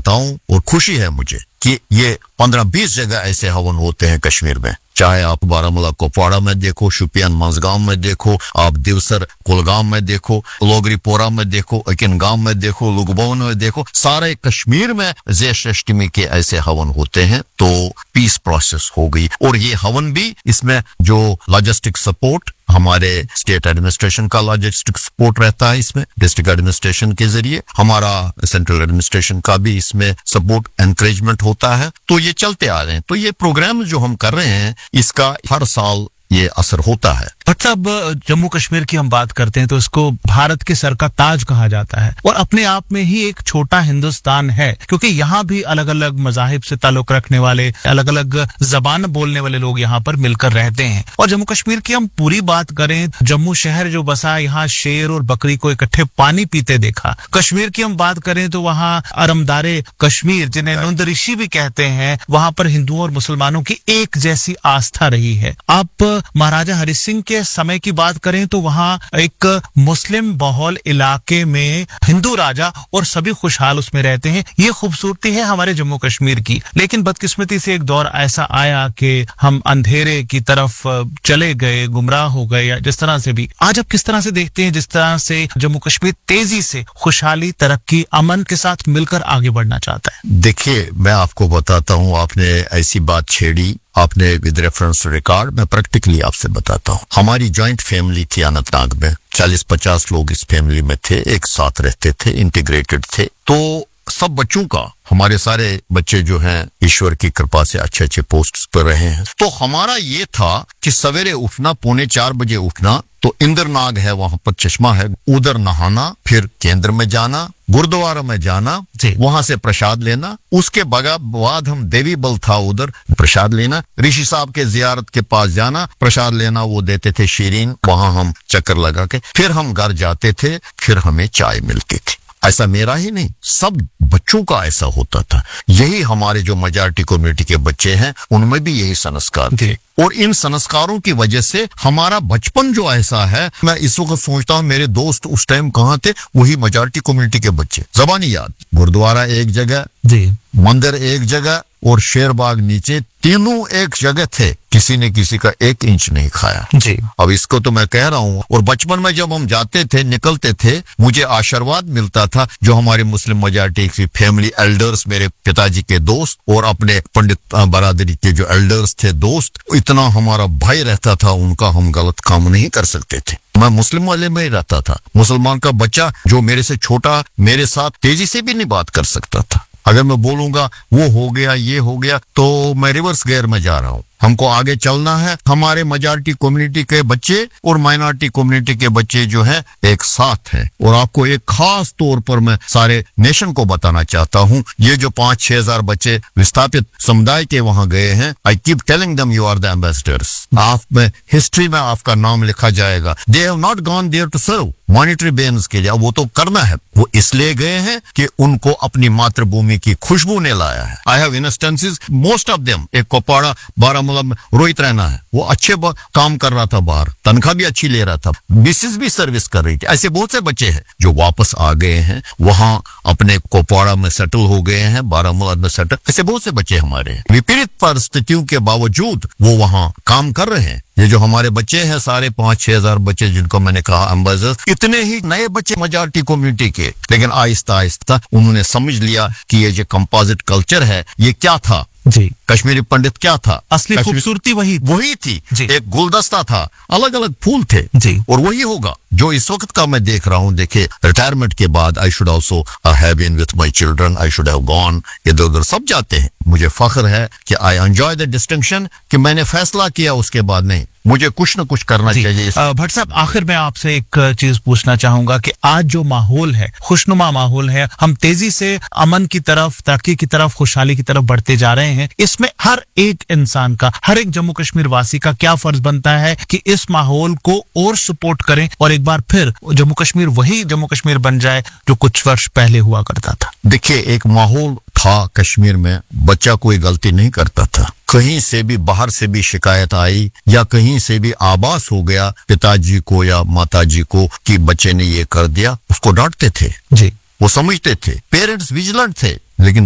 बताऊं और खुशी है मुझे कि ये 15-20 जगह ऐसे हवन होते हैं कश्मीर में। चाहे आप बारामूला कुपवाड़ा में देखो, शुपियान मंजगांव में देखो, आप दिवसर कुलगाम में देखो, लोगरीपोरा में देखो, अकिनगाम में देखो, लुगबोन में देखो, सारे कश्मीर में ज्येष्ठ अष्टमी के ऐसे हवन होते हैं। तो पीस प्रोसेस हो गई। और ये हवन भी, इसमें जो लॉजिस्टिक सपोर्ट हमारे स्टेट एडमिनिस्ट्रेशन का लॉजिस्टिक सपोर्ट रहता है, इसमें डिस्ट्रिक्ट एडमिनिस्ट्रेशन के जरिए हमारा सेंट्रल एडमिनिस्ट्रेशन का भी इसमें सपोर्ट एनकरेजमेंट होता है। तो ये चलते आ रहे हैं। तो ये प्रोग्राम जो हम कर रहे हैं, इसका हर साल ये असर होता है। भट्ट साहब, जम्मू कश्मीर की हम बात करते हैं तो इसको भारत के सर का ताज कहा जाता है और अपने आप में ही एक छोटा हिंदुस्तान है, क्योंकि यहाँ भी अलग अलग मजाहिब से ताल्लुक रखने वाले, अलग अलग जबान बोलने वाले लोग यहाँ पर मिलकर रहते हैं। और जम्मू कश्मीर की हम पूरी बात करें, जम्मू शहर जो बसा, यहाँ शेर और बकरी को इकट्ठे पानी पीते देखा। कश्मीर की हम बात करें तो वहाँ अरमदारे कश्मीर, जिन्हें नुंद ऋषि भी कहते हैं, वहाँ पर हिंदुओं और मुसलमानों की एक जैसी आस्था रही है। आप महाराजा हरि सिंह के समय की बात करें तो वहाँ एक मुस्लिम बहुल इलाके में हिंदू राजा और सभी खुशहाल उसमें रहते हैं। ये खूबसूरती है हमारे जम्मू कश्मीर की। लेकिन बदकिस्मती से एक दौर ऐसा आया कि हम अंधेरे की तरफ चले गए, गुमराह हो गए, या जिस तरह से भी। आज आप किस तरह से देखते हैं जिस तरह से जम्मू कश्मीर तेजी से खुशहाली, तरक्की, अमन के साथ मिलकर आगे बढ़ना चाहता है? देखिए, मैं आपको बताता हूँ, आपने ऐसी बात छेड़ी, आपने विद रेफरेंस रिकॉर्ड, मैं प्रैक्टिकली आपसे बताता हूँ। हमारी जॉइंट फैमिली थी अनंतनाग में, 40-50 लोग इस फैमिली में थे, एक साथ रहते थे, इंटीग्रेटेड थे। तो सब बच्चों का, हमारे सारे बच्चे जो हैं ईश्वर की कृपा से अच्छे अच्छे पोस्ट पर रहे हैं। तो हमारा ये था कि सवेरे उठना, 3:45 बजे उठना, तो इंद्रनाग है वहां पर, चश्मा है, उधर नहाना, फिर केंद्र में जाना, गुरुद्वारा में जाना, वहां से प्रसाद लेना, उसके बाद हम देवी बल था उधर, प्रसाद लेना, ऋषि साहब के जियारत के पास जाना, प्रसाद लेना, वो देते थे शीरीन, वहां हम चक्कर लगा के फिर हम घर जाते थे, फिर हमें चाय मिलती थी। ऐसा मेरा ही नहीं, सब बच्चों का ऐसा होता था। यही हमारे जो मेजॉरिटी कम्युनिटी के बच्चे हैं, उनमें भी यही संस्कार थे। और इन संस्कारों की वजह से हमारा बचपन जो ऐसा है, मैं इस वक्त सोचता हूँ मेरे दोस्त उस टाइम कहाँ थे, वही मेजॉरिटी कम्युनिटी के बच्चे। जबानी याद, गुरुद्वारा एक जगह, मंदिर एक जगह और शेरबाग नीचे, तीनों एक जगह थे। किसी ने किसी का 1 इंच नहीं खाया जी। अब इसको तो मैं कह रहा हूँ। और बचपन में जब हम जाते थे, निकलते थे, मुझे आशीर्वाद मिलता था जो हमारे मुस्लिम मेजॉरिटी की फैमिली एल्डर्स, मेरे पिताजी के दोस्त और अपने पंडित बरादरी के जो एल्डर्स थे, दोस्त, इतना हमारा भय रहता था उनका, हम गलत काम नहीं कर सकते थे। मैं मुस्लिम वाले में ही रहता था। मुसलमान का बच्चा जो मेरे से छोटा, मेरे साथ तेजी से भी नहीं बात कर सकता था। अगर मैं बोलूंगा वो हो गया, ये हो गया, तो मैं रिवर्स गियर में जा रहा हूँ। हमको आगे चलना है। हमारे मेजॉरिटी कम्युनिटी के बच्चे और माइनॉरिटी कम्युनिटी के बच्चे जो हैं एक साथ हैं। और आपको एक खास तौर पर मैं सारे नेशन को बताना चाहता हूँ, ये जो 5-6 हजार बच्चे विस्थापित समुदाय के वहां गए हैं, I keep telling them you are the ambassadors. आप में हिस्ट्री में आपका नाम लिखा जाएगा। They have not gone there to serve monetary बेन्स के लिए, वो तो करना है, वो इसलिए गए हैं कि उनको अपनी मातृभूमि की खुशबू ने लाया है। I have instances, most of them, एक कोपाड़ा बारामूला में रोहित रैना है, वो अच्छे काम कर रहा था बाहर, तनख्वाह भी अच्छी ले रहा था, मिसेस भी सर्विस कर रही थी। ऐसे बहुत से बच्चे हैं जो वापस आ गए हैं, वहां अपने कोपाड़ा में सेटल हो गए हैं, बारामूला में सेटल, ऐसे बहुत से बच्चे हमारे हैं। विपरीत परिस्थितियों के बावजूद वो वहां काम कर रहे हैं। ये जो हमारे बच्चे हैं, सारे 5-6 हजार बच्चे जिनको मैंने कहा एम्बेसडर, इतने ही नए बच्चे मेजॉरिटी कम्युनिटी के, लेकिन आहिस्ता आहिस्ता उन्होंने समझ लिया कि ये जो कंपोजिट कल्चर है, ये क्या था जी, कश्मीरी पंडित क्या था, असली खूबसूरती वही थी जी। एक गुलदस्ता था, अलग अलग फूल थे जी। और वही होगा जो इस वक्त का मैं देख रहा हूँ। देखिए, रिटायरमेंट के बाद I should also have been with my children, I should have gone, इधर उधर सब जाते हैं। मुझे फख्र है कि आई एंजॉय द डिस्टिंक्शन कि मैंने फैसला किया, उसके बाद नहीं, मुझे कुछ न कुछ करना चाहिए। भट्ट साहब, आखिर में आपसे एक चीज पूछना चाहूंगा कि आज जो माहौल है, खुशनुमा माहौल है, हम तेजी से अमन की तरफ, तरक्की की तरफ, खुशहाली की तरफ बढ़ते जा रहे हैं, इसमें हर एक इंसान का, हर एक जम्मू कश्मीर वासी का क्या फर्ज बनता है कि इस माहौल को और सपोर्ट करें और एक बार फिर जम्मू कश्मीर वही जम्मू कश्मीर बन जाए जो कुछ वर्ष पहले हुआ करता था? देखिए, एक माहौल था कश्मीर में, बच्चा कोई गलती नहीं करता था, कहीं से भी बाहर से भी शिकायत आई या कहीं से भी आभास हो गया पिताजी को या माताजी को कि बच्चे ने ये कर दिया, उसको डांटते थे जी। वो समझते थे, पेरेंट्स विजिलेंट थे, लेकिन